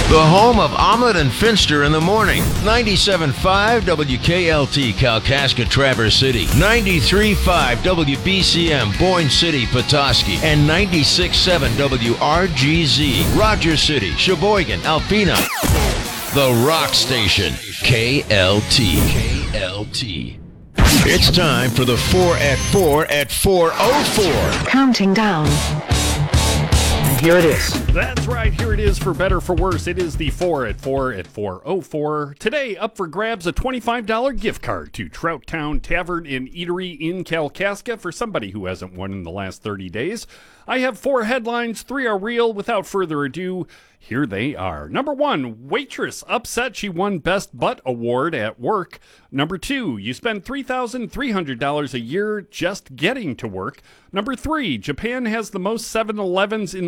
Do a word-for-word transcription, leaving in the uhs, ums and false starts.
The home of Omelet and Finster in the morning. ninety-seven point five W K L T Kalkaska Traverse City. ninety-three point five W B C M Boyne City Petoskey. And ninety-six point seven W R G Z Rogers City, Sheboygan, Alpena. The Rock Station. K L T. K L T. It's time for the four at four at four oh four. Counting down. Here it is. That's right. Here it is, for better, for worse. It is the four at four at four oh four. Today, up for grabs, a twenty-five dollars gift card to Trout Town Tavern and Eatery in Kalkaska for somebody who hasn't won in the last thirty days. I have four headlines. Three are real. Without further ado, here they are. Number one, waitress upset she won Best Butt Award at work. Number two, you spend three thousand three hundred dollars a year just getting to work. Number three, Japan has the most seven elevens in